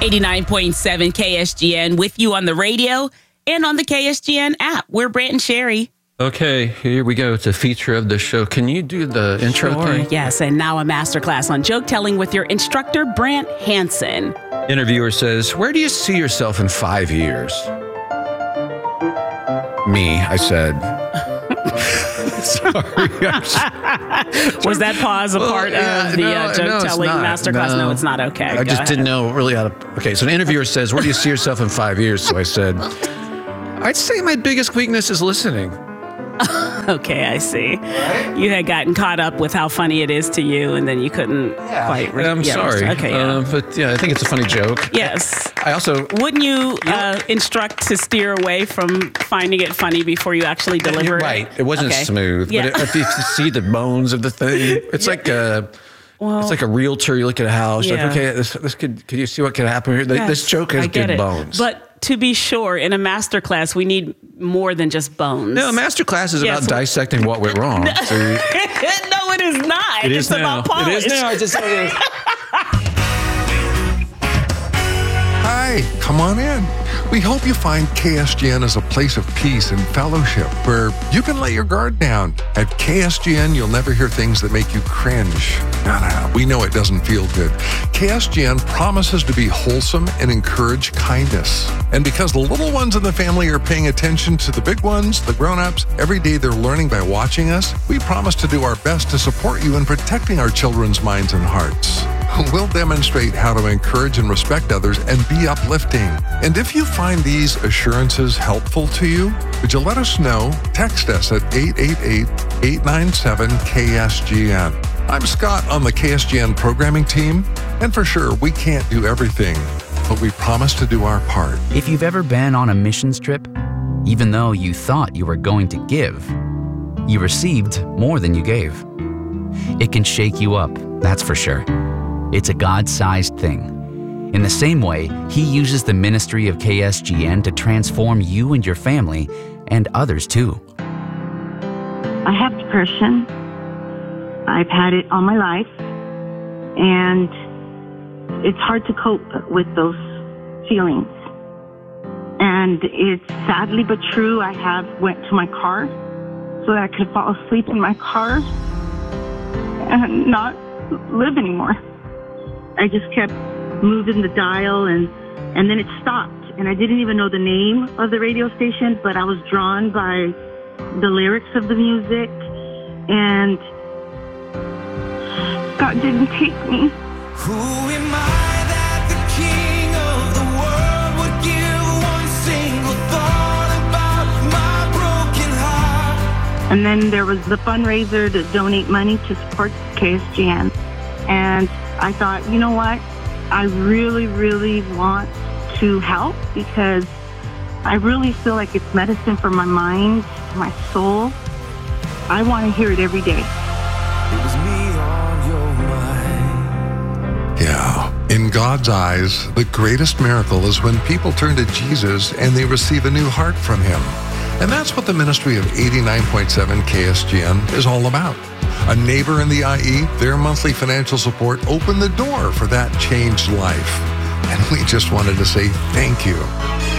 89.7 KSGN with you on the radio and on the KSGN app. We're Brant and Sherry. Okay, here we go. It's a feature of the show. Can you do the intro thing? Yes, and now a masterclass on joke telling with your instructor, Brant Hansen. Interviewer says, where do you see yourself in 5 years? Me, I said. Sorry. Was that pause a part of the joke-telling masterclass? No, it's not. Okay. I just didn't know really how to... Okay, so an interviewer says, where do you see yourself in 5 years? So I said, I'd say my biggest weakness is listening. Okay, I see. You had gotten caught up with how funny it is to you, and then you couldn't quite... I'm sorry. Okay, but yeah, I think it's a funny joke. Yes. I also... Wouldn't you instruct to steer away from finding it funny before you actually deliver it? Right. It wasn't smooth. Yeah. But if you see the bones of the thing, it's like a... it's like a realtor. You look at a house. Yeah. Like, okay, this could you see what could happen here? Yes, this joke has good bones. But to be sure, in a master class, we need more than just bones. No, a master class is about dissecting what went wrong. So no, it is not. It is it's now. about polish. It is now. I just said it. Hi, come on in. We hope you find KSGN as a place of peace and fellowship where you can let your guard down. At KSGN, you'll never hear things that make you cringe. No, we know it doesn't feel good. KSGN promises to be wholesome and encourage kindness. And because the little ones in the family are paying attention to the big ones, the grown-ups, every day they're learning by watching us, we promise to do our best to support you in protecting our children's minds and hearts. We'll demonstrate how to encourage and respect others and be uplifting. And if you find these assurances helpful to you, would you let us know? Text us at 888-897-KSGN. I'm Scott on the KSGN programming team, and for sure, we can't do everything, but we promise to do our part. If you've ever been on a missions trip, even though you thought you were going to give, you received more than you gave. It can shake you up, that's for sure. It's a God-sized thing. In the same way, He uses the ministry of KSGN to transform you and your family and others too. I have depression. I've had it all my life, and it's hard to cope with those feelings. And it's sadly but true, I went to my car so that I could fall asleep in my car and not live anymore. I just kept moving the dial, and then it stopped. And I didn't even know the name of the radio station, but I was drawn by the lyrics of the music, and God didn't take me. Who am I that the King of the world would give one single thought about my broken heart? And then there was the fundraiser to donate money to support KSGN. And I thought, you know what? I really, really want to help because I really feel like it's medicine for my mind, my soul. I want to hear it every day. It was me on your mind. Yeah. In God's eyes, the greatest miracle is when people turn to Jesus and they receive a new heart from Him. And that's what the ministry of 89.7 KSGN is all about. A neighbor in the IE, their monthly financial support opened the door for that changed life. And we just wanted to say thank you.